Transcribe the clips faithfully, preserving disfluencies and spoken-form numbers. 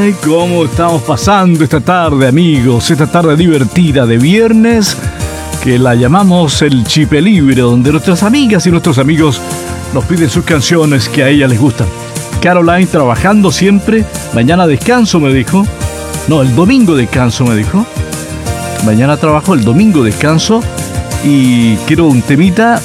Ay, cómo estamos pasando esta tarde, amigos. Esta tarde divertida de viernes, que la llamamos el Chipe Libre, donde nuestras amigas y nuestros amigos nos piden sus canciones que a ellas les gustan. Caroline trabajando siempre. Mañana descanso, me dijo. No, el domingo descanso, me dijo. Mañana trabajo, el domingo descanso. Y quiero un temita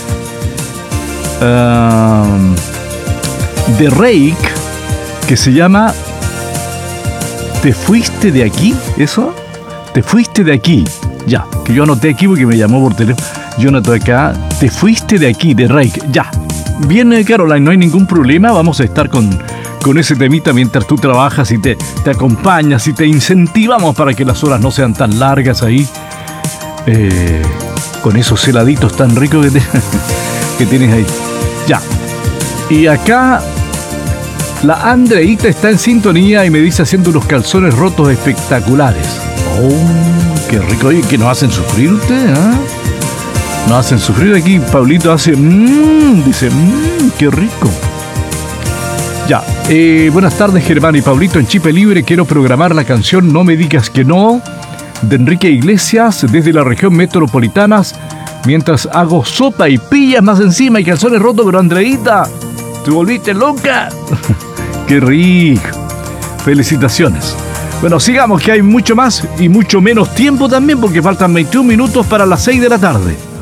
uh, de Rake que se llama ¿Te fuiste de aquí? ¿Eso? ¿Te fuiste de aquí? Ya, que yo anoté aquí porque me llamó por teléfono. Yo anoté acá, ¿te fuiste de aquí? De Rake. Ya. Bien, Caroline, no hay ningún problema. Vamos a estar con, con ese temita mientras tú trabajas y te, te acompañas y te incentivamos para que las horas no sean tan largas ahí. Eh, con esos heladitos tan ricos que, te, que tienes ahí. Ya. Y acá la Andreita está en sintonía y me dice haciendo unos calzones rotos espectaculares. Oh, qué rico. Oye, que nos hacen sufrir ustedes, ¿eh? Nos hacen sufrir aquí. Pablito hace mmm, dice mmm, qué rico. Ya, eh, buenas tardes, Germán y Pablito. En Chipe Libre quiero programar la canción No me digas que no, de Enrique Iglesias, desde la región metropolitana, mientras hago sopa y pillas más encima y calzones rotos. Pero Andreita, te volviste loca. Qué rico. Felicitaciones. Bueno, sigamos, que hay mucho más y mucho menos tiempo también, porque faltan veintiún minutos para las seis de la tarde.